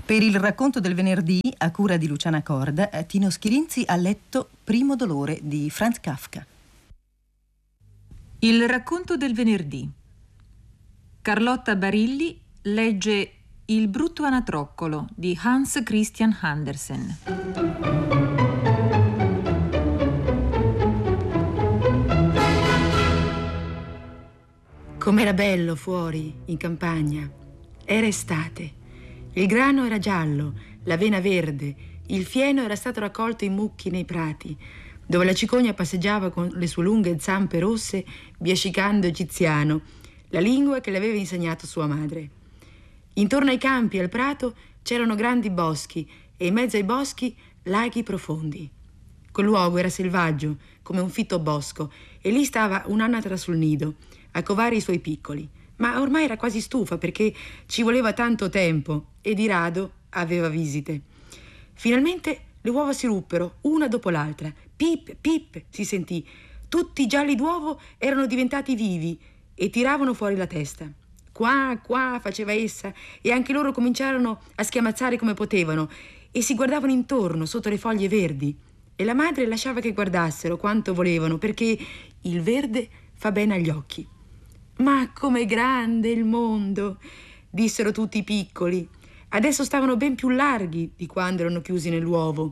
Per il racconto del venerdì, a cura di Luciana Corda, Tino Schirinzi ha letto Primo dolore di Franz Kafka. Il racconto del venerdì. Carlotta Barilli legge Il brutto anatroccolo di Hans Christian Andersen. Com'era bello fuori, in campagna. Era estate. Il grano era giallo, l'avena verde, il fieno era stato raccolto in mucchi nei prati, dove la cicogna passeggiava con le sue lunghe zampe rosse, biascicando egiziano, la lingua che le aveva insegnato sua madre. Intorno ai campi e al prato c'erano grandi boschi e in mezzo ai boschi laghi profondi. Quel luogo era selvaggio, come un fitto bosco, e lì stava un'anatra sul nido, a covare i suoi piccoli. Ma ormai era quasi stufa perché ci voleva tanto tempo e di rado aveva visite. Finalmente le uova si ruppero, una dopo l'altra. Pip, pip, si sentì. Tutti i gialli d'uovo erano diventati vivi e tiravano fuori la testa. Qua, qua, faceva essa, e anche loro cominciarono a schiamazzare come potevano e si guardavano intorno sotto le foglie verdi. E la madre lasciava che guardassero quanto volevano, perché il verde fa bene agli occhi. «Ma com'è grande il mondo!» dissero tutti i piccoli. Adesso stavano ben più larghi di quando erano chiusi nell'uovo.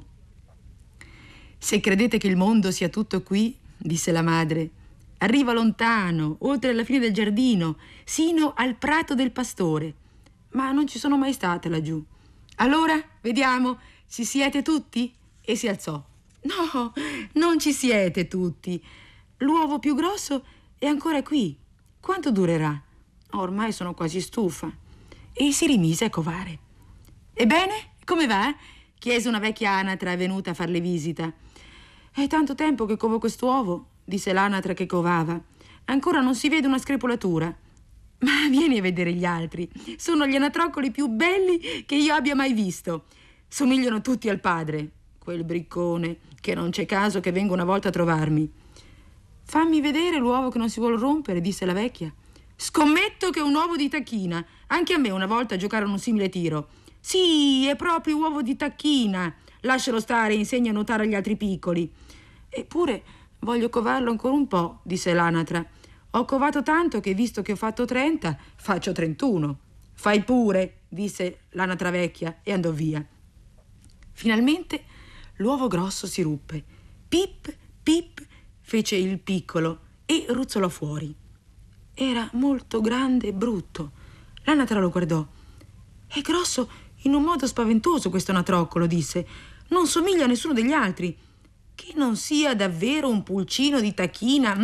«Se credete che il mondo sia tutto qui», disse la madre, «arriva lontano, oltre la fine del giardino, sino al prato del pastore. Ma non ci sono mai state laggiù. Allora, vediamo, ci siete tutti?» E si alzò. «No, non ci siete tutti. L'uovo più grosso è ancora qui. Quanto durerà? Ormai sono quasi stufa». E si rimise a covare. «Ebbene, come va?» chiese una vecchia anatra venuta a farle visita. «È tanto tempo che covo quest'uovo», disse l'anatra che covava. «Ancora non si vede una screpolatura». «Ma vieni a vedere gli altri. Sono gli anatroccoli più belli che io abbia mai visto. Somigliano tutti al padre, quel briccone, che non c'è caso che venga una volta a trovarmi». «Fammi vedere l'uovo che non si vuol rompere», disse la vecchia. «Scommetto che è un uovo di tacchina. Anche a me una volta giocarono un simile tiro». «Sì, è proprio uovo di tacchina. Lascialo stare e insegna a nuotare agli altri piccoli». «Eppure voglio covarlo ancora un po'», disse l'anatra. «Ho covato tanto che, visto che ho fatto 30, faccio 31. «Fai pure», disse l'anatra vecchia e andò via. Finalmente l'uovo grosso si ruppe. «Pip, pip», fece il piccolo e ruzzolò fuori. Era molto grande e brutto. L'anatra lo guardò. «È grosso in un modo spaventoso questo anatroccolo», disse. «Non somiglia a nessuno degli altri. Che non sia davvero un pulcino di tacchina.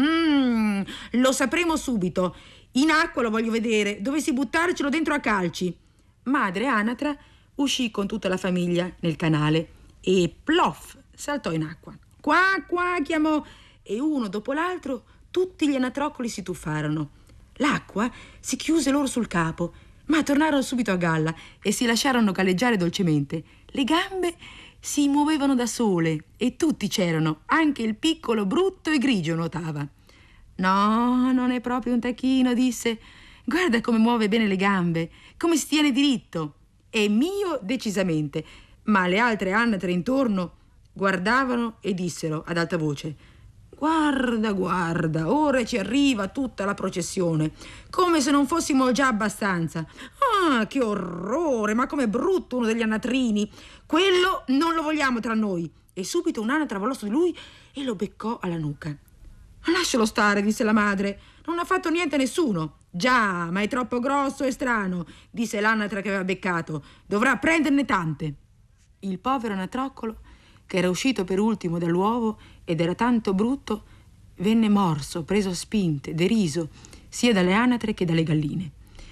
Lo sapremo subito. In acqua lo voglio vedere. Dovessi buttarcelo dentro a calci». Madre anatra uscì con tutta la famiglia nel canale e plof saltò in acqua. «Qua, qua», chiamò, e uno dopo l'altro tutti gli anatroccoli si tuffarono. L'acqua si chiuse loro sul capo, ma tornarono subito a galla e si lasciarono galleggiare dolcemente. Le gambe si muovevano da sole e tutti c'erano, anche il piccolo brutto e grigio nuotava. «No, non è proprio un tacchino», disse. «Guarda come muove bene le gambe, come si tiene diritto. È mio decisamente». Ma le altre anatre intorno guardavano e dissero ad alta voce: «Guarda, guarda, ora ci arriva tutta la processione, come se non fossimo già abbastanza. Ah, che orrore, ma com'è brutto uno degli anatrini. Quello non lo vogliamo tra noi». E subito un'anatra volò su di lui e lo beccò alla nuca. «Lascialo stare», disse la madre, «non ha fatto niente a nessuno». «Già, ma è troppo grosso e strano», disse l'anatra che aveva beccato. «Dovrà prenderne tante». Il povero anatroccolo, che era uscito per ultimo dall'uovo ed era tanto brutto, venne morso, preso a spinte, deriso, sia dalle anatre che dalle galline.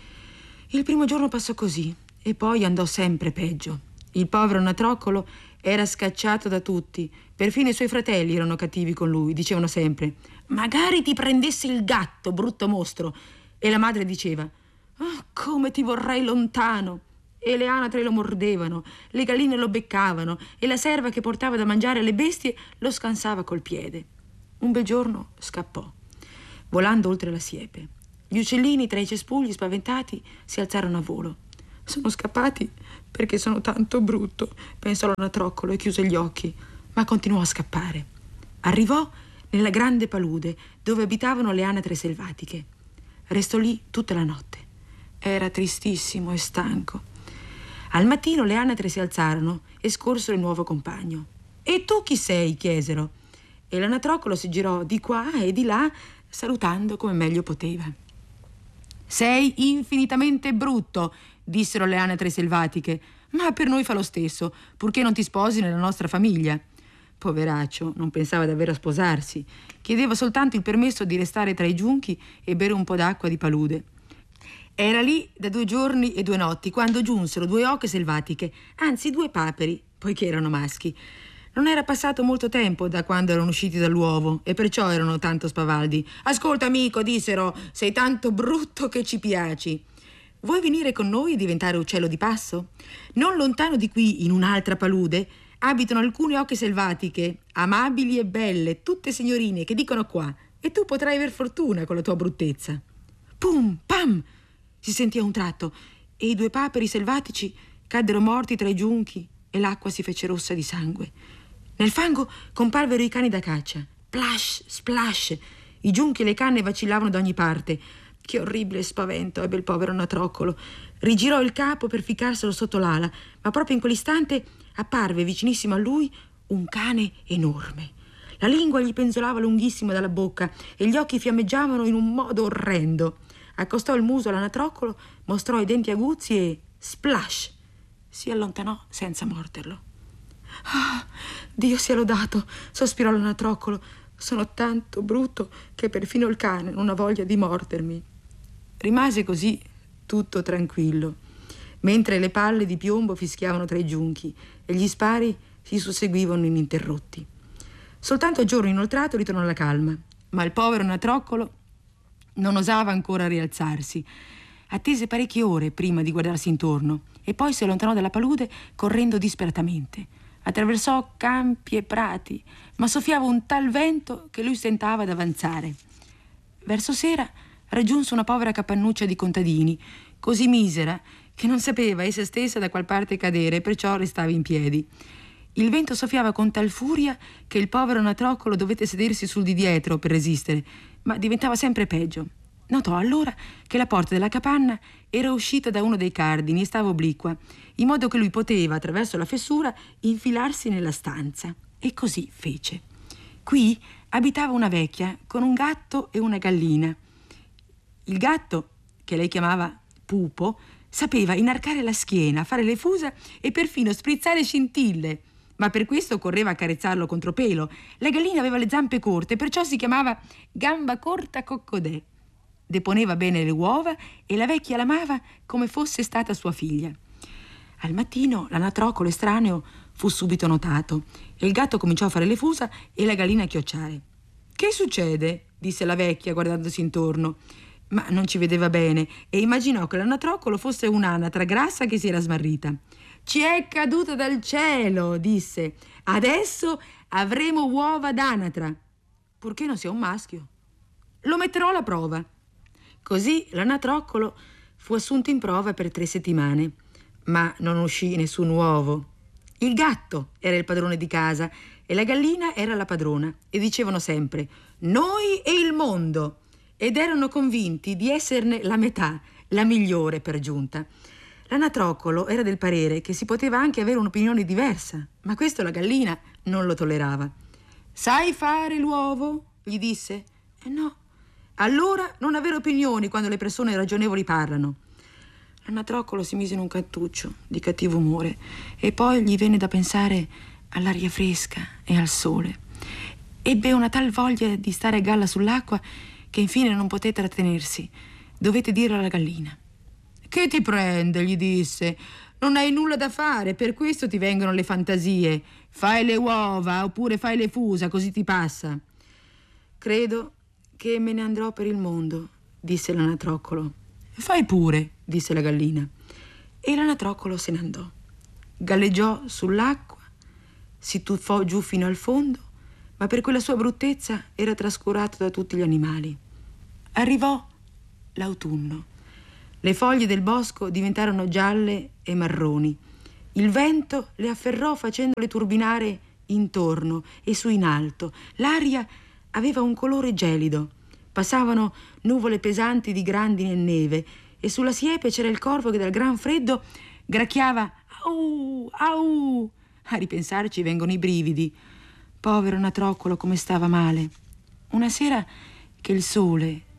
Il primo giorno passò così e poi andò sempre peggio. Il povero anatroccolo era scacciato da tutti, perfino i suoi fratelli erano cattivi con lui, dicevano sempre: «Magari ti prendesse il gatto, brutto mostro!» E la madre diceva: «Oh, come ti vorrei lontano!» E le anatre lo mordevano, le galline lo beccavano e la serva che portava da mangiare alle bestie lo scansava col piede. Un bel giorno scappò, volando oltre la siepe. Gli uccellini tra i cespugli spaventati si alzarono a volo. Sono scappati perché sono tanto brutto, pensò l'anatroccolo e chiuse gli occhi, ma continuò a scappare. Arrivò nella grande palude dove abitavano le anatre selvatiche. Restò lì tutta la notte. Era tristissimo e stanco. Al mattino le anatre si alzarono e scorsero il nuovo compagno. «E tu chi sei?» chiesero. E l'anatroccolo si girò di qua e di là, salutando come meglio poteva. «Sei infinitamente brutto», dissero le anatre selvatiche, «ma per noi fa lo stesso, purché non ti sposi nella nostra famiglia». Poveraccio, non pensava davvero a sposarsi. Chiedeva soltanto il permesso di restare tra i giunchi e bere un po' d'acqua di palude. Era lì da 2 giorni e 2 notti quando giunsero 2 oche selvatiche, anzi 2 paperi, poiché erano maschi. Non era passato molto tempo da quando erano usciti dall'uovo e perciò erano tanto spavaldi. «Ascolta, amico», dissero, «sei tanto brutto che ci piaci. Vuoi venire con noi e diventare uccello di passo? Non lontano di qui, in un'altra palude, abitano alcune oche selvatiche, amabili e belle, tutte signorine, che dicono qua, e tu potrai aver fortuna con la tua bruttezza». Pum, pam! Si sentì a un tratto e i 2 paperi selvatici caddero morti tra i giunchi e l'acqua si fece rossa di sangue. Nel fango comparvero i cani da caccia. Plash, splash! I giunchi e le canne vacillavano da ogni parte. Che orribile spavento ebbe il povero anatroccolo. Rigirò il capo per ficcarselo sotto l'ala, ma proprio in quell'istante apparve vicinissimo a lui un cane enorme. La lingua gli penzolava lunghissima dalla bocca e gli occhi fiammeggiavano in un modo orrendo. Accostò il muso all'anatroccolo, mostrò i denti aguzzi e splash! Si allontanò senza morderlo. «Ah, Dio sia lodato!» sospirò l'anatroccolo. «Sono tanto brutto che perfino il cane non ha voglia di mordermi». Rimase così tutto tranquillo, mentre le palle di piombo fischiavano tra i giunchi e gli spari si susseguivano ininterrotti. Soltanto a giorno inoltrato ritornò la calma, ma il povero anatroccolo non osava ancora rialzarsi. Attese parecchie ore prima di guardarsi intorno e poi si allontanò dalla palude correndo disperatamente. Attraversò campi e prati, ma soffiava un tal vento che lui stentava ad avanzare. Verso sera raggiunse una povera capannuccia di contadini, così misera che non sapeva essa stessa da qual parte cadere e perciò restava in piedi. Il vento soffiava con tal furia che il povero anatroccolo dovette sedersi sul di dietro per resistere, ma diventava sempre peggio. Notò allora che la porta della capanna era uscita da uno dei cardini e stava obliqua, in modo che lui poteva, attraverso la fessura, infilarsi nella stanza. E così fece. Qui abitava una vecchia con un gatto e una gallina. Il gatto, che lei chiamava Pupo, sapeva inarcare la schiena, fare le fusa e perfino sprizzare scintille, ma per questo correva a carezzarlo contropelo. La gallina aveva le zampe corte, perciò si chiamava Gamba Corta Coccodè. Deponeva bene le uova e la vecchia l'amava come fosse stata sua figlia. Al mattino l'anatroccolo estraneo fu subito notato e il gatto cominciò a fare le fusa e la gallina a chiocciare. «Che succede?» disse la vecchia guardandosi intorno, ma non ci vedeva bene e immaginò che l'anatroccolo fosse un'anatra grassa che si era smarrita. «Ci è caduta dal cielo», disse. «Adesso avremo uova d'anatra, purché non sia un maschio. Lo metterò alla prova». Così l'anatroccolo fu assunto in prova per 3 settimane, ma non uscì nessun uovo. Il gatto era il padrone di casa e la gallina era la padrona e dicevano sempre «noi e il mondo» ed erano convinti di esserne la metà, la migliore per giunta. L'anatroccolo era del parere che si poteva anche avere un'opinione diversa, ma questo la gallina non lo tollerava. «Sai fare l'uovo?» gli disse. «No». «Allora non avere opinioni quando le persone ragionevoli parlano». L'anatroccolo si mise in un cantuccio di cattivo umore e poi gli venne da pensare all'aria fresca e al sole. Ebbe una tal voglia di stare a galla sull'acqua che infine non poté trattenersi. Dovette dirlo alla gallina. «Che ti prende?» gli disse. «Non hai nulla da fare, per questo ti vengono le fantasie. Fai le uova oppure fai le fusa, così ti passa». «Credo che me ne andrò per il mondo», disse l'anatroccolo. «Fai pure», disse la gallina. E l'anatroccolo se ne andò. Galleggiò sull'acqua, si tuffò giù fino al fondo, ma per quella sua bruttezza era trascurato da tutti gli animali. Arrivò l'autunno. Le foglie del bosco diventarono gialle e marroni. Il vento le afferrò facendole turbinare intorno e su in alto. L'aria aveva un colore gelido. Passavano nuvole pesanti di grandine e neve e sulla siepe c'era il corvo che dal gran freddo gracchiava «Au, au!». A ripensarci vengono i brividi. Povero Natroccolo, come stava male. Una sera che il sole